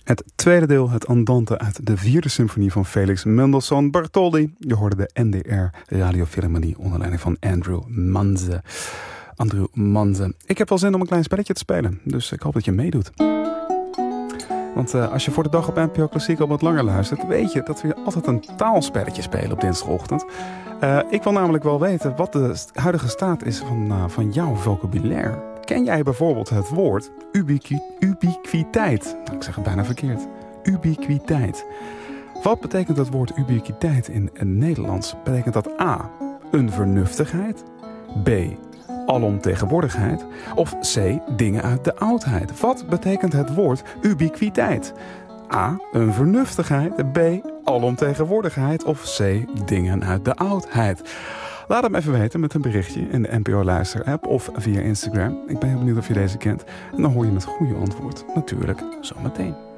Het tweede deel, het andante uit de vierde symfonie van Felix Mendelssohn Bartholdy. Je hoorde de NDR Radiofilharmonie onder leiding van Andrew Manze. Ik heb wel zin om een klein spelletje te spelen, dus ik hoop dat je meedoet. Want als je voor de dag op NPO Klassiek al wat langer luistert, weet je dat we altijd een taalspelletje spelen op dinsdagochtend. Ik wil namelijk wel weten wat de huidige staat is van jouw vocabulaire. Ken jij bijvoorbeeld het woord ubiquiteit? Nou, ik zeg het bijna verkeerd. Ubiquiteit. Wat betekent het woord ubiquiteit in het Nederlands? Betekent dat A, een vernuftigheid? B, alomtegenwoordigheid? Of C, dingen uit de oudheid? Wat betekent het woord ubiquiteit? A, een vernuftigheid. B, alomtegenwoordigheid. Of C, dingen uit de oudheid? Laat het me even weten met een berichtje in de NPO Luister-app of via Instagram. Ik ben heel benieuwd of je deze kent. En dan hoor je het goede antwoord natuurlijk zometeen.